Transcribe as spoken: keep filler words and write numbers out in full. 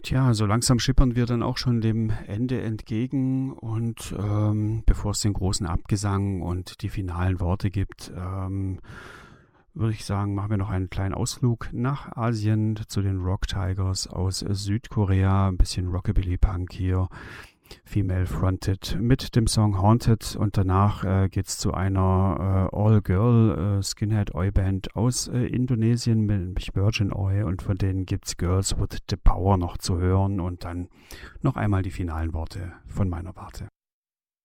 Tja, so langsam schippern wir dann auch schon dem Ende entgegen und ähm, bevor es den großen Abgesang und die finalen Worte gibt, ähm, würde ich sagen, machen wir noch einen kleinen Ausflug nach Asien zu den Rock Tigers aus Südkorea. Ein bisschen Rockabilly-Punk hier, Female Fronted mit dem Song Haunted. Und danach äh, geht's zu einer äh, All-Girl äh, Skinhead-Oi-Band aus äh, Indonesien, nämlich Virgin Oi. Und von denen gibt's Girls with the Power noch zu hören. Und dann noch einmal die finalen Worte von meiner Warte.